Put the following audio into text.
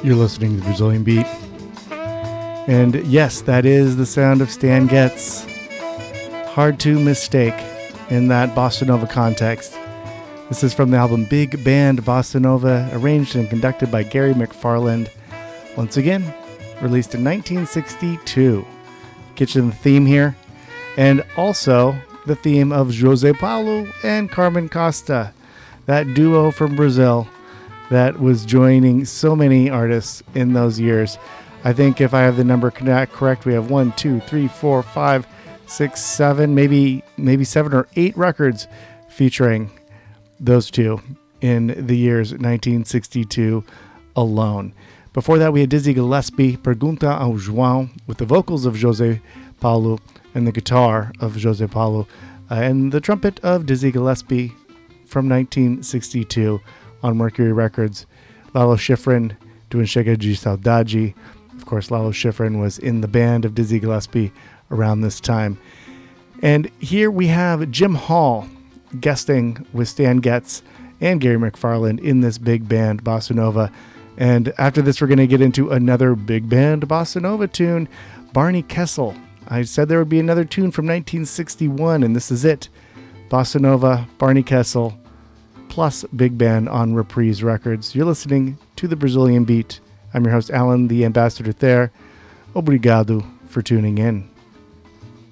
You're listening to the Brazilian Beat. And yes, that is the sound of Stan Getz. Hard to mistake in that bossa nova context. This is from the album Big Band Bossa Nova, arranged and conducted by Gary McFarland. Once again, released in 1962. Get you the theme here. And also the theme of José Paulo and Carmen Costa, that duo from Brazil that was joining so many artists in those years. I think if I have the number correct, we have 1, 2, 3, 4, 5, 6, 7, maybe 7 or 8 records featuring those two in the years 1962 alone. Before that, we had Dizzy Gillespie, Pergunta ao João, with the vocals of José Paulo and the guitar of José Paulo, and the trumpet of Dizzy Gillespie from 1962 on Mercury Records. Lalo Schifrin doing Chega de Saudade. Of course, Lalo Schifrin was in the band of Dizzy Gillespie around this time. And here we have Jim Hall guesting with Stan Getz and Gary McFarland in this big band bossa nova. And after this, we're going to get into another big band bossa nova tune, Barney Kessel. I said there would be another tune from 1961, and this is it. Bossa Nova, Barney Kessel, plus big band on Reprise Records. You're listening to the Brazilian Beat. I'm your host, Alan, the Ambassador there. Obrigado for tuning in.